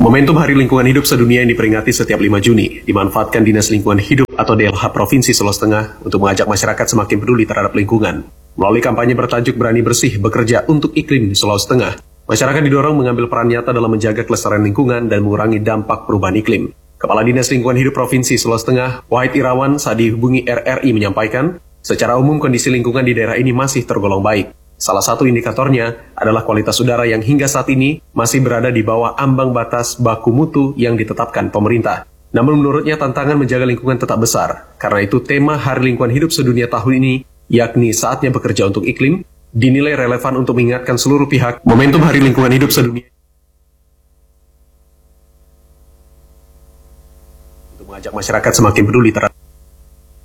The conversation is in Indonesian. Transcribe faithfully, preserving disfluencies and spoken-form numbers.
Momentum Hari Lingkungan Hidup Sedunia yang diperingati setiap lima Juni dimanfaatkan Dinas Lingkungan Hidup atau D L H Provinsi Sulawesi Tengah untuk mengajak masyarakat semakin peduli terhadap lingkungan. Melalui kampanye bertajuk Berani Bersih Bekerja untuk Iklim di Sulawesi Tengah, masyarakat didorong mengambil peran nyata dalam menjaga kelestarian lingkungan dan mengurangi dampak perubahan iklim. Kepala Dinas Lingkungan Hidup Provinsi Sulawesi Tengah, Wahid Irawan, saat dihubungi R R I menyampaikan, secara umum kondisi lingkungan di daerah ini masih tergolong baik. Salah satu indikatornya adalah kualitas udara yang hingga saat ini masih berada di bawah ambang batas baku mutu yang ditetapkan pemerintah. Namun menurutnya tantangan menjaga lingkungan tetap besar. Karena itu tema Hari Lingkungan Hidup Sedunia tahun ini, yakni saatnya bekerja untuk iklim, dinilai relevan untuk mengingatkan seluruh pihak momentum Hari Lingkungan Hidup Sedunia untuk mengajak masyarakat semakin peduli terhadap